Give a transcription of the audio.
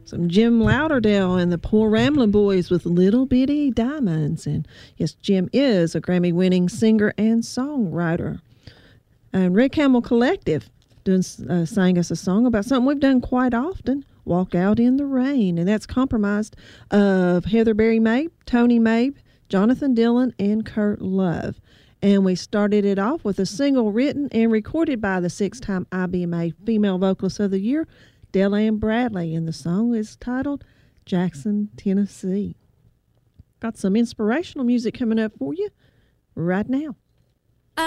Some Jim Lauderdale and the Poor Ramblin' Boys with Little Bitty Diamonds. And yes, Jim is a Grammy-winning singer and songwriter. And Rick Hamill Collective sang us a song about something we've done quite often, Walk Out in the Rain. And that's comprised of Heather Berry Mabe, Tony Mabe, Jonathan Dillon, and Kurt Love. And we started it off with a single written and recorded by the 6-time IBMA Female Vocalist of the Year, Delane Bradley, and the song is titled Jackson, Tennessee. Got some inspirational music coming up for you right now.